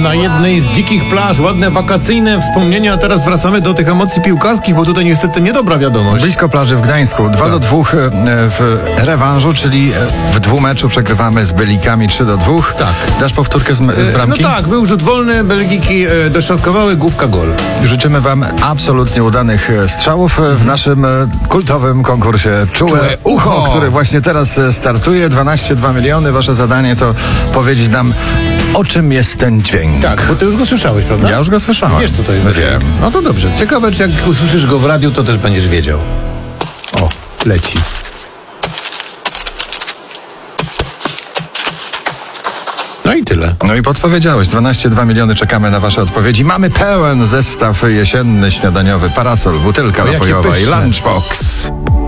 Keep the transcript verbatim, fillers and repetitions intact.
na jednej z dzikich plaż, ładne wakacyjne wspomnienia, a teraz wracamy do tych emocji piłkarskich, bo tutaj niestety niedobra wiadomość. Blisko plaży w Gdańsku. dwa do dwóch w rewanżu, czyli w dwumeczu przegrywamy z Belgikami trzy do dwóch. Tak. Dasz powtórkę z, z bramki? No tak, był rzut wolny, Belgiki e, dośrodkowały, główka gol. Życzymy wam absolutnie udanych strzałów w naszym kultowym konkursie Czułe, Czułe Ucho, Ucho, który właśnie teraz startuje. dwanaście dwa miliony. Wasze zadanie to powiedzieć nam, o czym jest ten dźwięk. Tak, bo ty już go słyszałeś, prawda? Ja już go słyszałem. Wiesz, co to jest? za Wiem. dźwięk? No to dobrze. Ciekawe, czy jak usłyszysz go w radiu, to też będziesz wiedział. O, leci. No i tyle. No i podpowiedziałeś. dwanaście dwa miliony. Czekamy na wasze odpowiedzi. Mamy pełen zestaw jesienny, śniadaniowy, parasol, butelka O, jakie napojowa i pyszne. lunchbox.